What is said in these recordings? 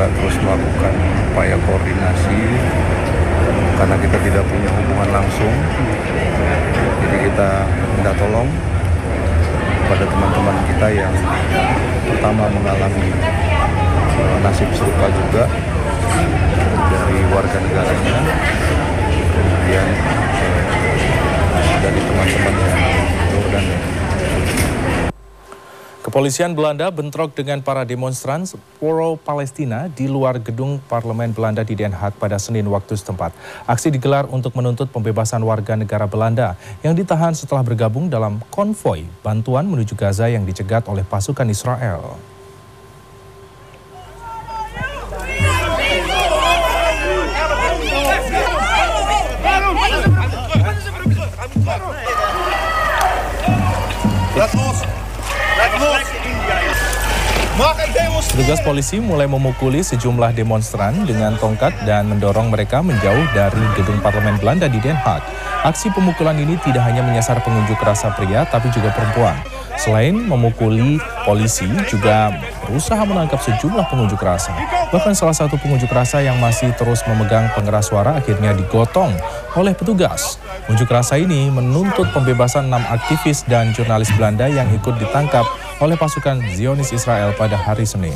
juga terus melakukan upaya koordinasi karena kita tidak punya hubungan langsung. Jadi kita minta tolong kepada teman-teman kita yang pertama mengalami nasib serupa juga dari warga negaranya, kemudian dari teman-teman yang Jordan. Kepolisian Belanda bentrok dengan para demonstran pro-Palestina di luar gedung Parlemen Belanda di Den Haag pada Senin waktu setempat. Aksi digelar untuk menuntut pembebasan warga negara Belanda yang ditahan setelah bergabung dalam konvoi bantuan menuju Gaza yang dicegat oleh pasukan Israel. Petugas polisi mulai memukuli sejumlah demonstran dengan tongkat dan mendorong mereka menjauh dari gedung Parlemen Belanda di Den Haag. Aksi pemukulan ini tidak hanya menyasar pengunjuk rasa pria, tapi juga perempuan. Selain memukuli, polisi juga berusaha menangkap sejumlah pengunjuk rasa. Bahkan salah satu pengunjuk rasa yang masih terus memegang pengeras suara akhirnya digotong oleh petugas. Unjuk rasa ini menuntut pembebasan 6 aktivis dan jurnalis Belanda yang ikut ditangkap oleh pasukan Zionis Israel pada hari Senin.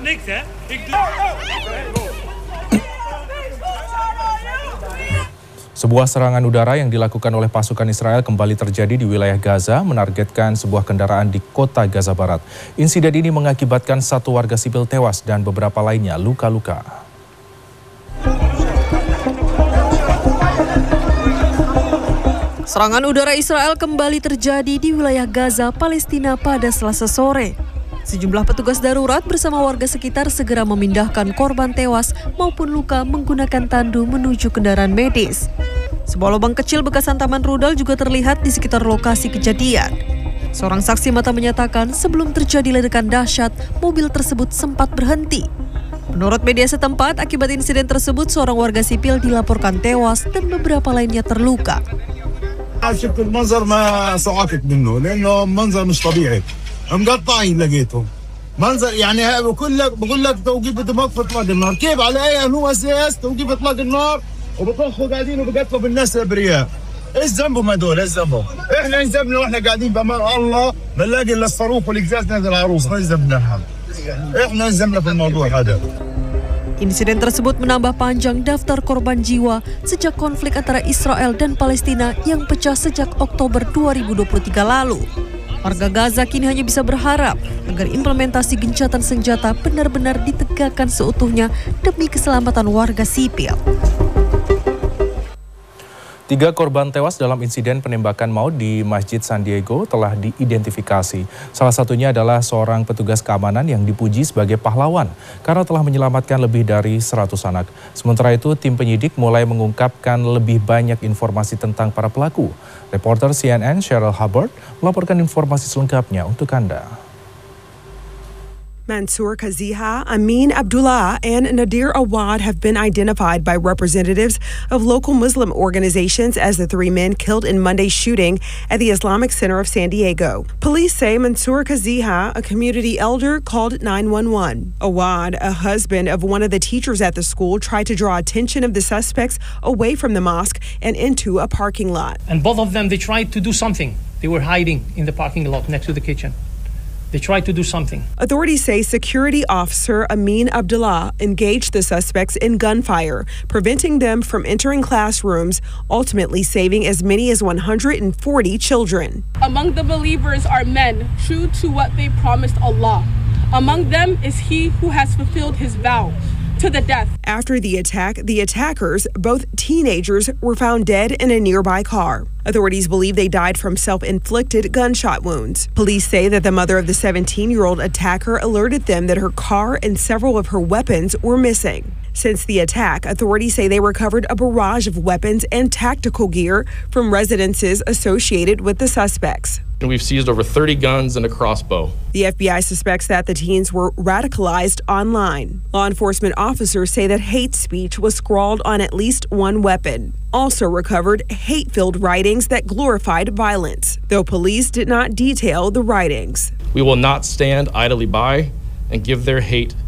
Sebuah serangan udara yang dilakukan oleh pasukan Israel kembali terjadi di wilayah Gaza, menargetkan sebuah kendaraan di kota Gaza Barat. Insiden ini mengakibatkan 1 warga sipil tewas dan beberapa lainnya luka-luka. Serangan udara Israel kembali terjadi di wilayah Gaza, Palestina pada Selasa sore. Sejumlah petugas darurat bersama warga sekitar segera memindahkan korban tewas maupun luka menggunakan tandu menuju kendaraan medis. Sebuah lubang kecil bekas hantaman rudal juga terlihat di sekitar lokasi kejadian. Seorang saksi mata menyatakan sebelum terjadi ledakan dahsyat, mobil tersebut sempat berhenti. Menurut media setempat, akibat insiden tersebut seorang warga sipil dilaporkan tewas dan beberapa lainnya terluka. شفت المنظر ما صعقت منه لانه منظر مش طبيعي مقطعين لقيتهم منظر يعني بقول لك توقيف اطلاق النار كيف على اي هو اساس توقيف اطلاق النار وبطخوا قاعدين وبقتلوا بالناس الابرياء ايش ذنبهم هذول ايش ذنبهم احنا ايش ذنبنا واحنا قاعدين بامان الله بنلاقي الا الصاروخ والقزاز نازل على العروس ايش ذنبنا احنا ايش ذنبنا في الموضوع هذا. Insiden tersebut menambah panjang daftar korban jiwa sejak konflik antara Israel dan Palestina yang pecah sejak Oktober 2023 lalu. Warga Gaza kini hanya bisa berharap agar implementasi gencatan senjata benar-benar ditegakkan seutuhnya demi keselamatan warga sipil. 3 korban tewas dalam insiden penembakan maut di Masjid San Diego telah diidentifikasi. Salah satunya adalah seorang petugas keamanan yang dipuji sebagai pahlawan karena telah menyelamatkan lebih dari 100 anak. Sementara itu, tim penyidik mulai mengungkapkan lebih banyak informasi tentang para pelaku. Reporter CNN Cheryl Hubbard melaporkan informasi selengkapnya untuk Anda. Mansour Kaziha, Amin Abdullah, and Nadir Awad have been identified by representatives of local Muslim organizations as the 3 men killed in Monday's shooting at the Islamic Center of San Diego. Police say Mansour Kaziha, a community elder, called 911. Awad, a husband of one of the teachers at the school, tried to draw attention of the suspects away from the mosque and into a parking lot. And both of them, they tried to do something. They were hiding in the parking lot next to the kitchen. They tried to do something. Authorities say security officer Amin Abdullah engaged the suspects in gunfire, preventing them from entering classrooms, ultimately saving as many as 140 children. Among the believers are men true to what they promised Allah. Among them is he who has fulfilled his vow to the death. After the attack, the attackers, both teenagers, were found dead in a nearby car. Authorities believe they died from self-inflicted gunshot wounds. Police say that the mother of the 17-year-old attacker alerted them that her car and several of her weapons were missing. Since the attack, authorities say they recovered a barrage of weapons and tactical gear from residences associated with the suspects. We've seized over 30 guns and a crossbow. The FBI suspects that the teens were radicalized online. Law enforcement officers say that hate speech was scrawled on at least one weapon. Also recovered hate-filled writings that glorified violence, though police did not detail the writings. We will not stand idly by and give their hate